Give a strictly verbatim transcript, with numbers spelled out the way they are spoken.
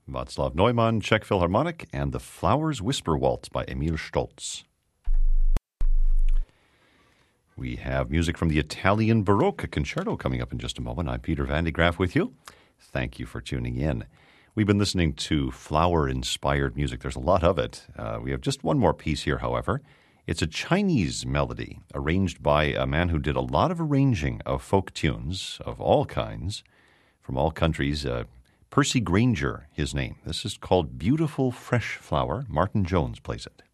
Václav Neumann, Czech Philharmonic, and the Flowers Whisper Waltz by Emil Stolz. We have music from the Italian Baroque Concerto coming up in just a moment. I'm Peter Van de Graaff with you. Thank you for tuning in. We've been listening to flower-inspired music. There's a lot of it. Uh, we have just one more piece here, however. It's a Chinese melody arranged by a man who did a lot of arranging of folk tunes of all kinds from all countries. Uh, Percy Grainger, his name. This is called Beautiful Fresh Flower. Martin Jones plays it.